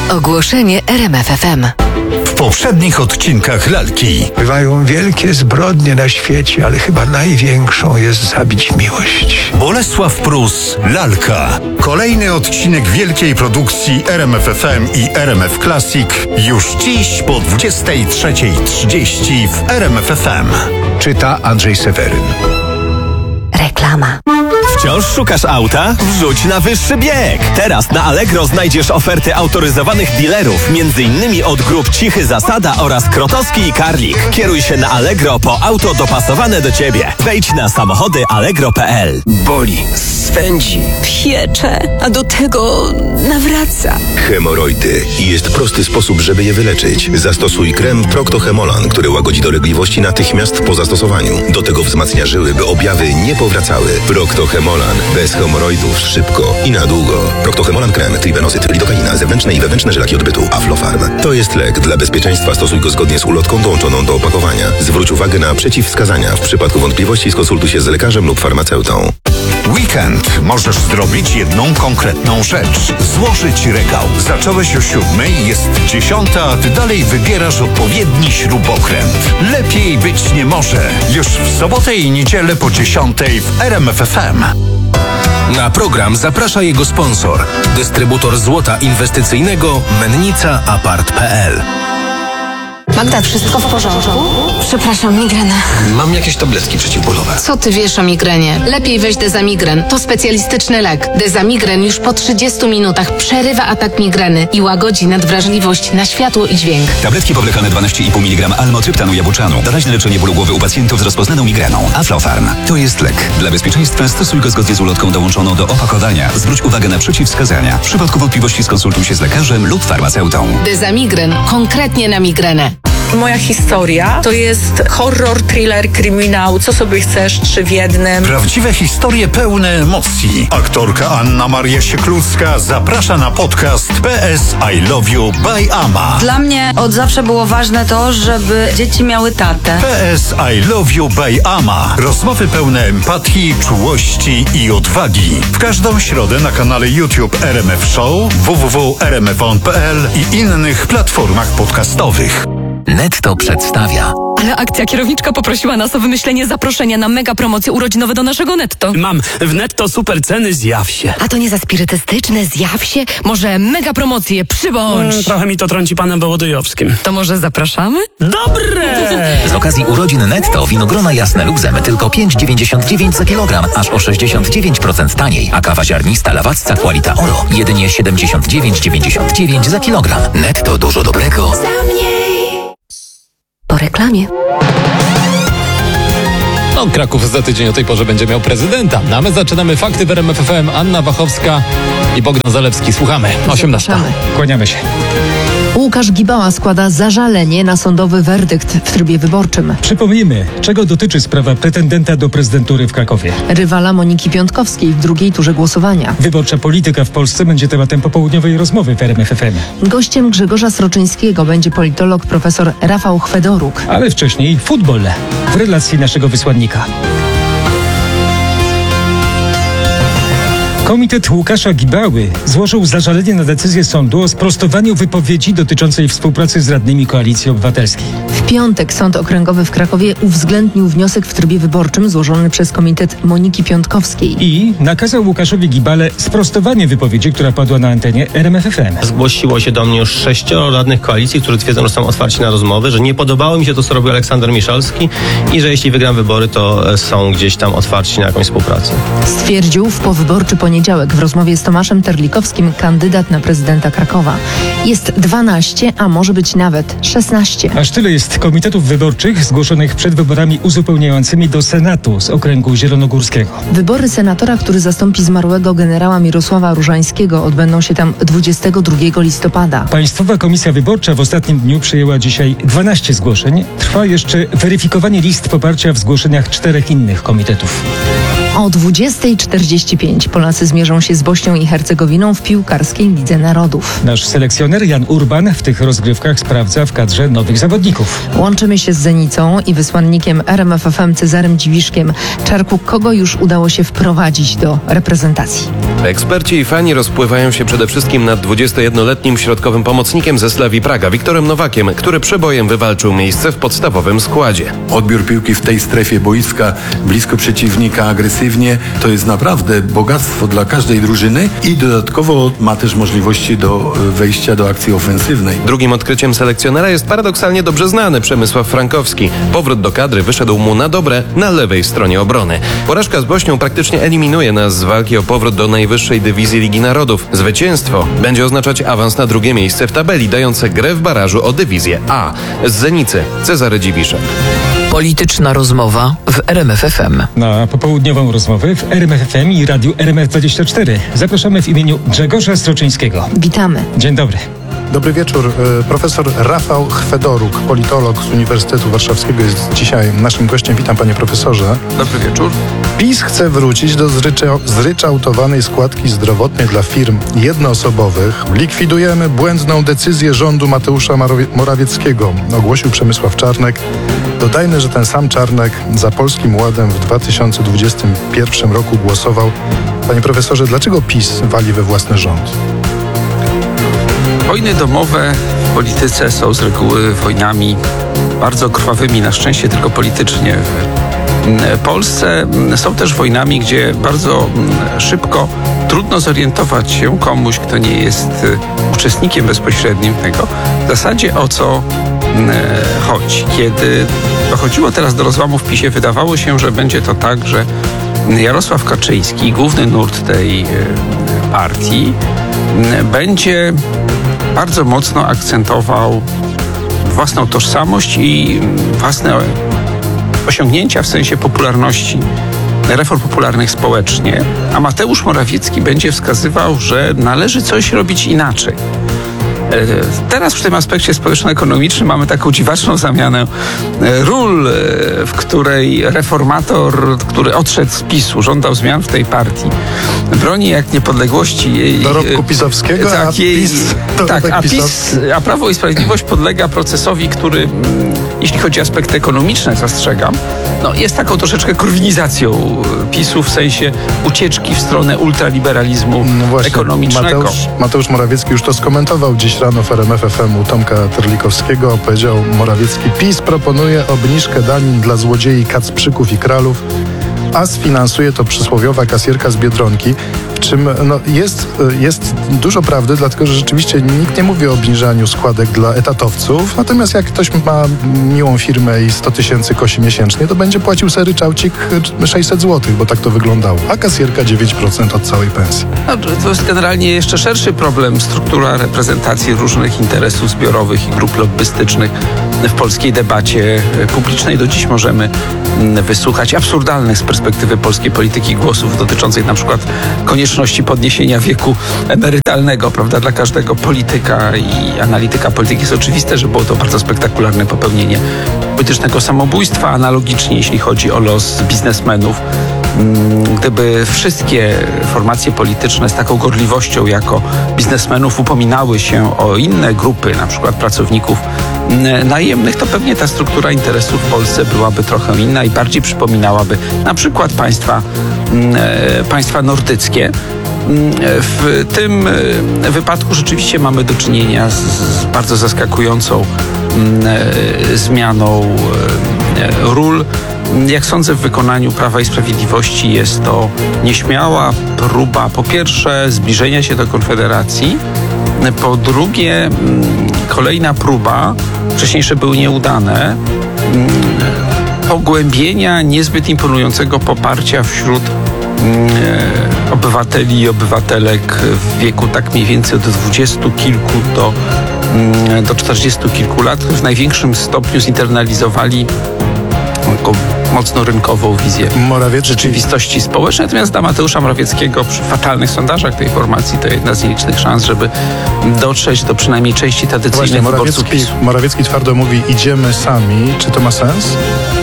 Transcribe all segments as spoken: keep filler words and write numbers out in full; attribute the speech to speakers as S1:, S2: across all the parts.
S1: Ogłoszenie R M F F M.
S2: W poprzednich odcinkach Lalki.
S3: Bywają wielkie zbrodnie na świecie, ale chyba największą jest zabić miłość.
S2: Bolesław Prus, Lalka. Kolejny odcinek wielkiej produkcji R M F F M i R M F Classic już dziś po dwudziestej trzeciej trzydzieści w R M F F M.
S3: Czyta Andrzej Seweryn.
S1: Reklama.
S4: Wciąż szukasz auta? Wrzuć na wyższy bieg! Teraz na Allegro znajdziesz oferty autoryzowanych dealerów, między innymi od grup Cichy Zasada oraz Krotowski i Karlik. Kieruj się na Allegro po auto dopasowane do Ciebie. Wejdź na samochody allegro kropka p l.
S5: Boli, swędzi,
S6: piecze, a do tego nawraca.
S5: hemoroidy. I jest prosty sposób, żeby je wyleczyć. Zastosuj krem Procto-Hemolan, który łagodzi dolegliwości natychmiast po zastosowaniu. Do tego wzmacnia żyły, by objawy nie powracały. Procto-Hemolan. Bez hemoroidów szybko i na długo. Procto-Hemolan krem, tribenosyt, lidokaina, zewnętrzne i wewnętrzne żylaki odbytu, Aflofarm. To jest lek. Dla bezpieczeństwa stosuj go zgodnie z ulotką dołączoną do opakowania. Zwróć uwagę na przeciwwskazania. W przypadku wątpliwości skonsultuj się z lekarzem lub farmaceutą.
S2: Weekend możesz zrobić jedną konkretną rzecz. Złożyć regał. Zacząłeś o siódmej, jest dziesiąta, a ty dalej wybierasz odpowiedni śrubokręt. Lepiej być nie może. Już w sobotę i niedzielę po dziesiątej w R M F F M.
S7: Na program zaprasza jego sponsor, dystrybutor złota inwestycyjnego Mennica Apart kropka p l.
S8: Magda, wszystko w porządku? Przepraszam, migrena.
S7: Mam jakieś tabletki przeciwbólowe.
S8: Co ty wiesz o migrenie? Lepiej weź Dezamigren. To specjalistyczny lek. Dezamigren już po trzydziestu minutach przerywa atak migreny i łagodzi nadwrażliwość na światło i dźwięk.
S9: Tabletki powlekane dwanaście i pół miligrama almotryptanu jabłczanu. Doraźne leczenie bólu głowy u pacjentów z rozpoznaną migreną. Aflofarm. To jest lek. Dla bezpieczeństwa stosuj go zgodnie z ulotką dołączoną do opakowania. Zwróć uwagę na przeciwwskazania. W przypadku wątpliwości skonsultuj się z lekarzem lub farmaceutą.
S8: Dezamigren. Konkretnie na migrenę.
S6: Moja historia to jest horror, thriller, kryminał, co sobie chcesz, trzy w jednym.
S2: Prawdziwe historie pełne emocji. Aktorka Anna Maria Sieklucka zaprasza na podcast P S I Love You by Ama.
S10: Dla mnie od zawsze było ważne to, żeby dzieci miały tatę.
S2: P S I Love You by Ama. Rozmowy pełne empatii, czułości i odwagi. W każdą środę na kanale YouTube R M F Show, w w w kropka r m f on kropka p l i innych platformach podcastowych.
S11: Netto przedstawia.
S12: Ale akcja kierowniczka poprosiła nas o wymyślenie zaproszenia na mega promocje urodzinowe do naszego Netto.
S13: Mam. W Netto super ceny, zjaw się.
S12: A to nie za spirytystyczne, zjaw się? Może mega promocje, przybądź.
S13: Mm, trochę mi to trąci panem Wołodyjowskim.
S12: To może zapraszamy?
S13: Dobre!
S11: Z okazji urodzin Netto winogrona jasne luzem tylko pięć dziewięćdziesiąt dziewięć za kilogram, aż o sześćdziesiąt dziewięć procent taniej, a kawa ziarnista Lawacka Qualita Oro jedynie siedemdziesiąt dziewięć dziewięćdziesiąt dziewięć za kilogram. Netto, dużo dobrego.
S1: Po reklamie.
S14: No, Kraków za tydzień o tej porze będzie miał prezydenta. A my zaczynamy fakty w R M F F M. Anna Wachowska i Bogdan Zalewski. Słuchamy. osiemnasta.
S15: Kłaniamy się. Łukasz Gibała składa zażalenie na sądowy werdykt w trybie wyborczym.
S16: Przypomnijmy, czego dotyczy sprawa pretendenta do prezydentury w Krakowie.
S15: Rywala Moniki Piątkowskiej w drugiej turze głosowania.
S16: Wyborcza polityka w Polsce będzie tematem popołudniowej rozmowy w R M F F M.
S15: Gościem Grzegorza Sroczyńskiego będzie politolog profesor Rafał Chwedoruk.
S16: Ale wcześniej futbol w relacji naszego wysłannika. Komitet Łukasza Gibały złożył zażalenie na decyzję sądu o sprostowaniu wypowiedzi dotyczącej współpracy z radnymi Koalicji Obywatelskiej.
S15: W piątek Sąd Okręgowy w Krakowie uwzględnił wniosek w trybie wyborczym złożony przez komitet Moniki Piątkowskiej.
S16: I nakazał Łukaszowi Gibale sprostowanie wypowiedzi, która padła na antenie R M F F M.
S17: Zgłosiło się do mnie już sześcioro radnych koalicji, którzy twierdzą, że są otwarci na rozmowy, że nie podobało mi się to, co robił Aleksander Miszalski i że jeśli wygram wybory, to są gdzieś tam otwarci na jakąś współpracę.
S15: Stwierdził w powyborczy poniedziałek w rozmowie z Tomaszem Terlikowskim kandydat na prezydenta Krakowa. Jest dwanaście, a może być nawet szesnaście.
S16: Aż tyle jest komitetów wyborczych zgłoszonych przed wyborami uzupełniającymi do Senatu z okręgu zielonogórskiego.
S15: Wybory senatora, który zastąpi zmarłego generała Mirosława Różańskiego, odbędą się tam dwudziestego drugiego listopada.
S16: Państwowa Komisja Wyborcza w ostatnim dniu przyjęła dzisiaj dwanaście zgłoszeń. Trwa jeszcze weryfikowanie list poparcia w zgłoszeniach czterech innych komitetów.
S15: O dwudziestej czterdzieści pięć Polacy zmierzą się z Bośnią i Hercegowiną w piłkarskiej Lidze Narodów.
S16: Nasz selekcjoner Jan Urban w tych rozgrywkach sprawdza w kadrze nowych zawodników.
S15: Łączymy się z Zenicą i wysłannikiem R M F F M Cezarym Dziwiszkiem. Czarku, kogo już udało się wprowadzić do reprezentacji?
S18: Eksperci i fani rozpływają się przede wszystkim nad dwudziestojednoletnim środkowym pomocnikiem ze Slavii Praga, Wiktorem Nowakiem, który przebojem wywalczył miejsce w podstawowym składzie.
S19: Odbiór piłki w tej strefie boiska, blisko przeciwnika, agresywnie, to jest naprawdę bogactwo dla każdej drużyny i dodatkowo ma też możliwości do wejścia do akcji ofensywnej.
S18: Drugim odkryciem selekcjonera jest paradoksalnie dobrze znany Przemysław Frankowski. Powrót do kadry wyszedł mu na dobre na lewej stronie obrony. Porażka z Bośnią praktycznie eliminuje nas z walki o powrót do najwyższej dywizji Ligi Narodów. Zwycięstwo będzie oznaczać awans na drugie miejsce w tabeli, dające grę w barażu o dywizję A. Z Zenicy Cezary Dziwiszek.
S20: Polityczna rozmowa w R M F F M.
S16: Na popołudniową rozmowę w R M F F M i Radiu R M F dwadzieścia cztery zapraszamy w imieniu Grzegorza Stroczyńskiego.
S15: Witamy.
S16: Dzień dobry.
S21: Dobry wieczór. Profesor Rafał Chwedoruk, politolog z Uniwersytetu Warszawskiego, jest dzisiaj naszym gościem. Witam, panie profesorze.
S22: Dobry wieczór.
S21: PiS chce wrócić do zrycza- zryczałtowanej składki zdrowotnej dla firm jednoosobowych. Likwidujemy błędną decyzję rządu Mateusza Morawieckiego, ogłosił Przemysław Czarnek. Dodajmy, że ten sam Czarnek za Polskim Ładem w dwa tysiące dwudziestym pierwszym roku głosował. Panie profesorze, dlaczego PiS wali we własny rząd?
S22: Wojny domowe w polityce są z reguły wojnami bardzo krwawymi, na szczęście tylko politycznie. W Polsce są też wojnami, gdzie bardzo szybko trudno zorientować się komuś, kto nie jest uczestnikiem bezpośrednim tego, w zasadzie o co chodzi. Kiedy dochodziło teraz do rozłamów w PiSie, wydawało się, że będzie to tak, że Jarosław Kaczyński, główny nurt tej partii, będzie bardzo mocno akcentował własną tożsamość i własne osiągnięcia w sensie popularności, reform popularnych społecznie, a Mateusz Morawiecki będzie wskazywał, że należy coś robić inaczej. Teraz w tym aspekcie społeczno-ekonomicznym mamy taką dziwaczną zamianę ról, w której reformator, który odszedł z PiSu, żądał zmian w tej partii, broni jak niepodległości jej...
S21: dorobku pisowskiego,
S22: tak,
S21: a PiS...
S22: Jej, tak, a PiS, a Prawo i Sprawiedliwość podlega procesowi, który, jeśli chodzi o aspekty ekonomiczne, zastrzegam, no, jest taką troszeczkę korwinizacją PiSu w sensie ucieczki w stronę ultraliberalizmu no właśnie, ekonomicznego.
S21: Mateusz, Mateusz Morawiecki już to skomentował dziś rano w R M F F M u Tomka Terlikowskiego. Powiedział Morawiecki: PiS proponuje obniżkę danin dla złodziei, kacprzyków i kralów, a sfinansuje to przysłowiowa kasjerka z Biedronki, w czym no, jest, jest dużo prawdy, dlatego że rzeczywiście nikt nie mówi o obniżaniu składek dla etatowców, natomiast jak ktoś ma miłą firmę i sto tysięcy kosi miesięcznie, to będzie płacił sobie ryczałcik sześćset złotych, bo tak to wyglądało, a kasjerka dziewięć procent od całej pensji.
S22: No, to jest generalnie jeszcze szerszy problem, struktura reprezentacji różnych interesów zbiorowych i grup lobbystycznych w polskiej debacie publicznej. Do dziś możemy wysłuchać absurdalnych z perspektywy polskiej polityki głosów dotyczących na przykład konieczności podniesienia wieku emerytalnego, prawda, dla każdego polityka i analityka polityki. Jest oczywiste, że było to bardzo spektakularne popełnienie politycznego samobójstwa. Analogicznie, jeśli chodzi o los biznesmenów, gdyby wszystkie formacje polityczne z taką gorliwością jako biznesmenów upominały się o inne grupy, na przykład pracowników najemnych, to pewnie ta struktura interesów w Polsce byłaby trochę inna i bardziej przypominałaby na przykład państwa, państwa nordyckie. W tym wypadku rzeczywiście mamy do czynienia z bardzo zaskakującą zmianą ról. Jak sądzę, w wykonaniu Prawa i Sprawiedliwości jest to nieśmiała próba, po pierwsze, zbliżenia się do Konfederacji, po drugie, kolejna próba, wcześniejsze były nieudane, pogłębienia niezbyt imponującego poparcia wśród obywateli i obywatelek w wieku tak mniej więcej od dwudziestu kilku do, do czterdziestu kilku lat, w największym stopniu zinternalizowali taką mocno rynkową wizję
S21: Morawiecki.
S22: rzeczywistości społecznej. Natomiast dla Mateusza Morawieckiego przy fatalnych sondażach tej formacji to jedna z nielicznych szans, żeby dotrzeć do przynajmniej części tradycyjnych
S21: Właśnie,
S22: wyborców
S21: Morawiecki,
S22: PiSu.
S21: Morawiecki twardo mówi: idziemy sami. Czy to ma sens?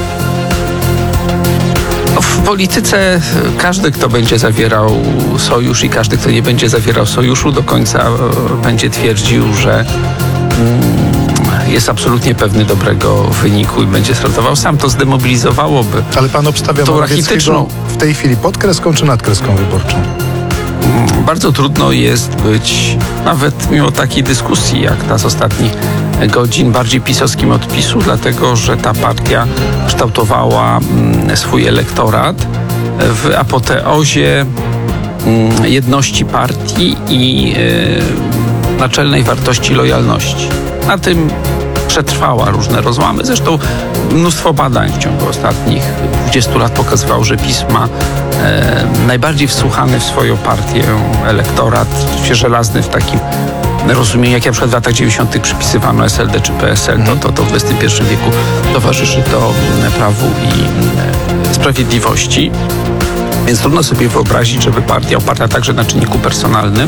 S22: W polityce każdy, kto będzie zawierał sojusz i każdy, kto nie będzie zawierał sojuszu, do końca będzie twierdził, że jest absolutnie pewny dobrego wyniku i będzie startował sam. To zdemobilizowałoby.
S21: Ale pan obstawia
S22: tą
S21: Morawieckiego
S22: rachityczną
S21: w tej chwili pod kreską czy nad kreską wyborczą?
S22: bardzo trudno jest być, nawet mimo takiej dyskusji jak ta z ostatnich godzin, bardziej pisowskim od PiSu, dlatego że ta partia kształtowała swój elektorat w apoteozie jedności partii i naczelnej wartości lojalności. Na tym przetrwała różne rozłamy. Zresztą mnóstwo badań w ciągu ostatnich dwudziestu lat pokazywało, że PiS ma e, najbardziej wsłuchany w swoją partię elektorat, się żelazny w takim rozumieniu, jak na przykład w latach dziewięćdziesiątych przypisywano S L D czy P S L, to, to, to w dwudziestym pierwszym wieku towarzyszy to Prawu i e, Sprawiedliwości. Więc trudno sobie wyobrazić, żeby partia oparta także na czynniku personalnym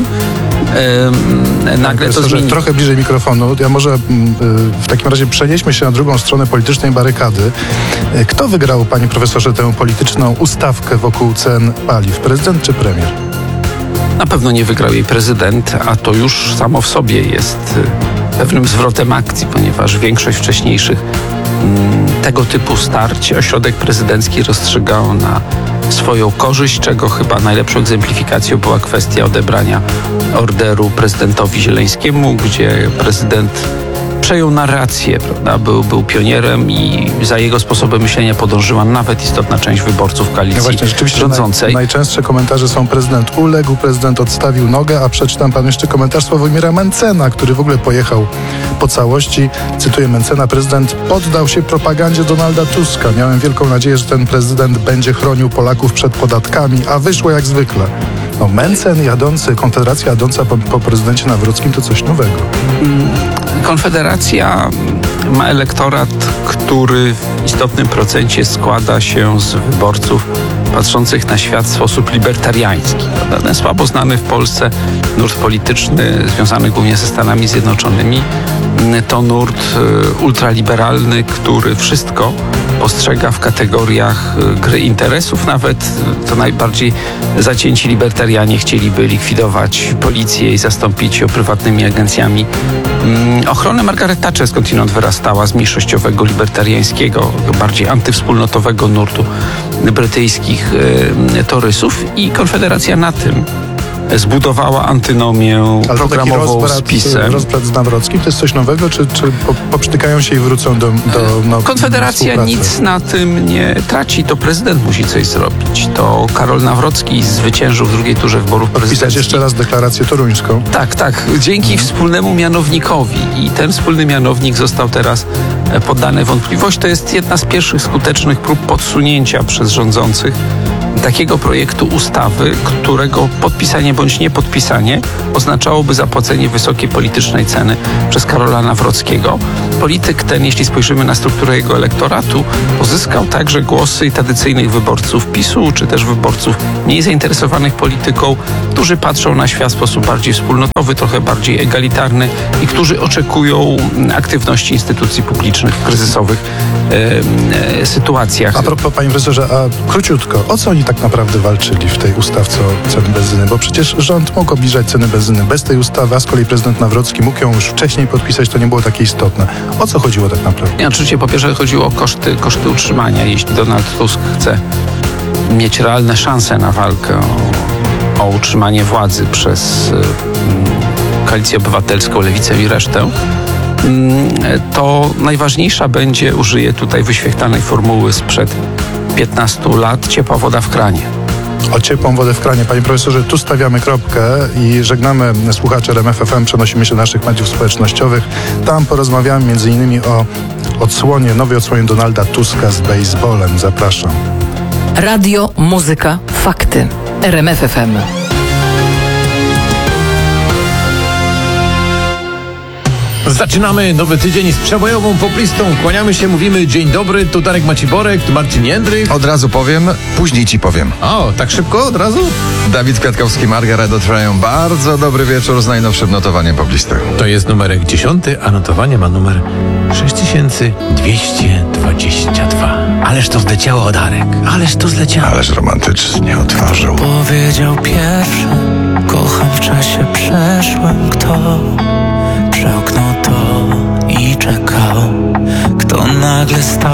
S22: yy, nagle to zmieni.
S21: Trochę bliżej mikrofonu. Ja może yy, w takim razie przenieśmy się na drugą stronę politycznej barykady. Yy, kto wygrał, panie profesorze, tę polityczną ustawkę wokół cen paliw? Prezydent czy premier?
S22: Na pewno nie wygrał jej prezydent, a to już samo w sobie jest pewnym zwrotem akcji, ponieważ większość wcześniejszych yy, tego typu starć ośrodek prezydencki rozstrzygał na swoją korzyść, czego chyba najlepszą egzemplifikacją była kwestia odebrania orderu prezydentowi Zieleńskiemu, gdzie prezydent przejął narrację, prawda? Był, był pionierem i za jego sposobem myślenia podążyła nawet istotna część wyborców koalicji
S21: no właśnie, rzeczywiście
S22: rządzącej.
S21: Naj, najczęstsze komentarze są: prezydent uległ, prezydent odstawił nogę, a przeczytam panu jeszcze komentarz Sławomira Mencena, który w ogóle pojechał po całości. Cytuję Mencena: prezydent poddał się propagandzie Donalda Tuska. Miałem wielką nadzieję, że ten prezydent będzie chronił Polaków przed podatkami, a wyszło jak zwykle. No, Mencen jadący, Konfederacja jadąca po, po prezydencie Nawrockim to coś nowego.
S22: Konfederacja ma elektorat, który w istotnym procencie składa się z wyborców patrzących na świat w sposób libertariański. Ten słabo znany w Polsce nurt polityczny związany głównie ze Stanami Zjednoczonymi to nurt ultraliberalny, który wszystko postrzega w kategoriach gry interesów. Nawet to najbardziej zacięci libertarianie chcieliby likwidować policję i zastąpić ją prywatnymi agencjami ochrony. Margaret Thatcher skądinąd wyrastała z mniejszościowego, libertariańskiego, bardziej antywspólnotowego nurtu brytyjskich torysów i Konfederacja na tym zbudowała antynomię
S21: ale
S22: programową
S21: rozbrat,
S22: z PiS-em.
S21: Rozbrat z Nawrockim to jest coś nowego, czy, czy poprztykają się i wrócą do, do no,
S22: Konfederacja nic na tym nie traci, to prezydent musi coś zrobić. To Karol Nawrocki zwyciężył w drugiej turze wyborów prezydenckich.
S21: Pisać jeszcze raz deklarację toruńską.
S22: Tak, tak. Dzięki hmm. wspólnemu mianownikowi i ten wspólny mianownik został teraz poddany wątpliwość. To jest jedna z pierwszych skutecznych prób podsunięcia przez rządzących takiego projektu ustawy, którego podpisanie bądź niepodpisanie oznaczałoby zapłacenie wysokiej politycznej ceny przez Karola Nawrockiego. Polityk ten, jeśli spojrzymy na strukturę jego elektoratu, pozyskał także głosy tradycyjnych wyborców PiSu, czy też wyborców mniej zainteresowanych polityką, którzy patrzą na świat w sposób bardziej wspólnotowy, trochę bardziej egalitarny i którzy oczekują aktywności instytucji publicznych w kryzysowych e, e, sytuacjach.
S21: A propos, panie profesorze, a króciutko, o co oni tak naprawdę walczyli w tej ustawce o ceny benzyny? Bo przecież rząd mógł obniżać ceny benzyny bez tej ustawy, a z kolei prezydent Nawrocki mógł ją już wcześniej podpisać, to nie było takie istotne. O co chodziło tak naprawdę?
S22: Ja, oczywiście po pierwsze chodziło o koszty, koszty utrzymania. Jeśli Donald Tusk chce mieć realne szanse na walkę o, o utrzymanie władzy przez y, Koalicję Obywatelską, Lewicę i resztę, y, to najważniejsza będzie, użyję tutaj wyświechtanej formuły sprzed piętnastu lat, ciepła woda w kranie.
S21: O ciepłą wodę w kranie. Panie profesorze, tu stawiamy kropkę i żegnamy słuchaczy R M F F M. Przenosimy się do naszych mediów społecznościowych. Tam porozmawiamy między innymi o odsłonie, nowej odsłonie Donalda Tuska z baseballem. Zapraszam.
S20: Radio, muzyka, fakty. R M F F M.
S3: Zaczynamy nowy tydzień z przebojową poplistą. Kłaniamy się, mówimy dzień dobry, tu Darek Maciborek, tu Marcin Jędrych.
S4: Od razu powiem, później ci powiem.
S3: O, tak szybko, od razu?
S4: Dawid Kwiatkowski, Margaret otwierają bardzo dobry wieczór z najnowszym notowaniem poplistych.
S3: To jest numerek dziesiąty, a notowanie ma numer sześć tysięcy dwieście dwadzieścia dwa. Ależ to zleciało, Darek, ależ to zleciało.
S4: Ależ romantycznie otworzył.
S23: Powiedział pierwszy, kocham w czasie przeszłym, kto przełknął to i czekał, kto nagle stał